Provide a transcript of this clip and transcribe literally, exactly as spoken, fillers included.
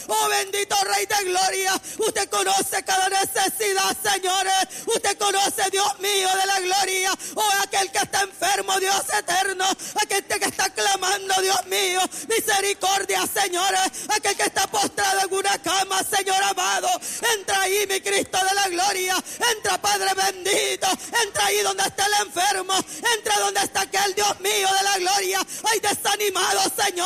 Oh, bendito Rey de Gloria. Usted conoce cada necesidad, señores. Usted conoce, Dios mío, de la gloria. Oh, aquel que está enfermo, Dios eterno. Aquel que está clamando, Dios mío, misericordia, señores. Aquel que está postrado en una cama, Señor amado. Entra ahí, mi Cristo de la gloria. Entra, Padre bendito. Entra ahí donde está el enfermo. Entra donde está aquel, Dios mío, de la gloria. Ay, desanimado, Señor.